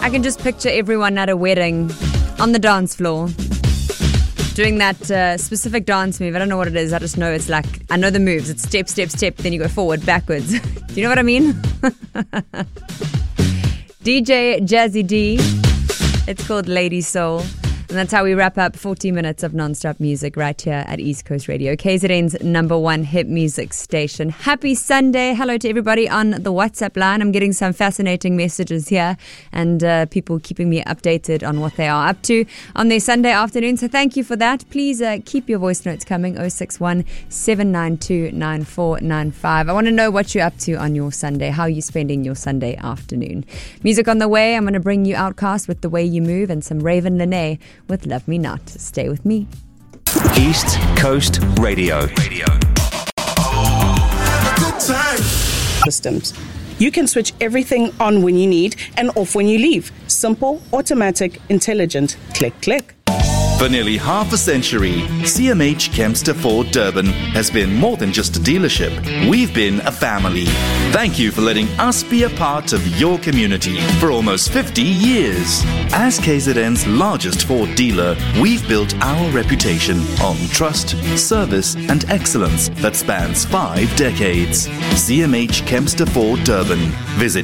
I can just picture everyone at a wedding on the dance floor doing that specific dance move. I don't know what it is. I just know it's like, I know the moves. It's step, step, step. Then you go forward, backwards. Do you know what I mean? DJ Jazzy D. It's called Lady Soul. And that's how we wrap up 40 minutes of non-stop music right here at East Coast Radio, KZN's #1 hit music station. Happy Sunday. Hello to everybody on the WhatsApp line. I'm getting some fascinating messages here and people keeping me updated on what they are up to on their Sunday afternoon. So thank you for that. Please keep your voice notes coming, 061 792 9495. I want to know what you're up to on your Sunday. How are you spending your Sunday afternoon? Music on the way. I'm going to bring you Outcast with The Way You Move and some Raven Lene with Love Me Not. Stay with me. East Coast Radio. Systems. You can switch everything on when you need and off when you leave. Simple, automatic, intelligent. Click, click. For nearly half a century, CMH Kempster Ford Durban has been more than just a dealership. We've been a family. Thank you for letting us be a part of your community for almost 50 years. As KZN's largest Ford dealer, we've built our reputation on trust, service and excellence that spans 5 decades. CMH Kempster Ford Durban. Visit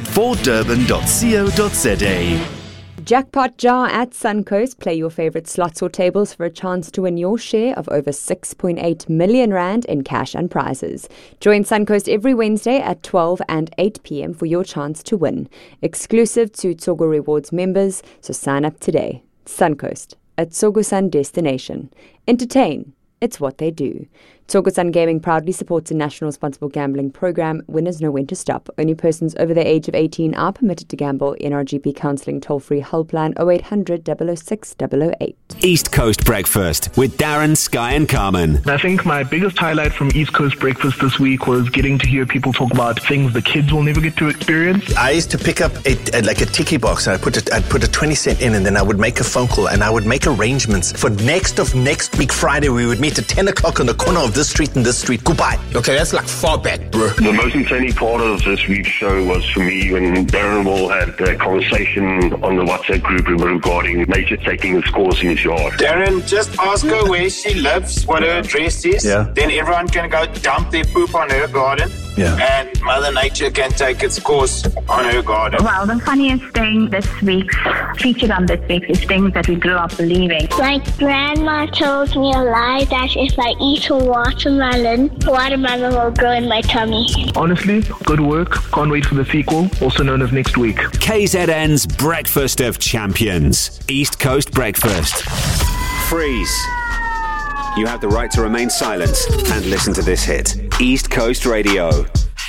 forddurban.co.za. Jackpot Jar at Suncoast. Play your favourite slots or tables for a chance to win your share of over 6.8 million rand in cash and prizes. Join Suncoast every Wednesday at 12 and 8 p.m. for your chance to win. Exclusive to Tsogo Rewards members, so sign up today. Suncoast, a Tsogo-san destination. Entertain, it's what they do. Tsogo-san Gaming proudly supports a national responsible gambling program. Winners know when to stop. Only persons over the age of 18 are permitted to gamble. NRGP Counselling toll-free helpline 0800 006 008. East Coast Breakfast with Darren, Sky and Carmen. I think my biggest highlight from East Coast Breakfast this week was getting to hear people talk about things the kids will never get to experience. I used to pick up a ticky box and I'd put a 20 cent in and then I would make a phone call and I would make arrangements for next week Friday. We would meet at 10 o'clock on the corner of this street and this street. Goodbye. Okay, that's like far back, bro. The most entertaining part of this week's show was for me when Darren and Will had a conversation on the WhatsApp group regarding nature taking its course in his yard. Darren, just ask her where she lives, what her address is. Yeah. Then everyone can go dump their poop on her garden. Yeah. And Mother Nature can take its course on her garden. Well, the funniest thing featured on this week is things that we grew up believing. My grandma told me a lie that if I eat a watermelon will grow in my tummy. Honestly, good work. Can't wait for the sequel, also known as next week. KZN's Breakfast of Champions. East Coast Breakfast. Freeze. You have the right to remain silent and listen to this hit. East Coast Radio.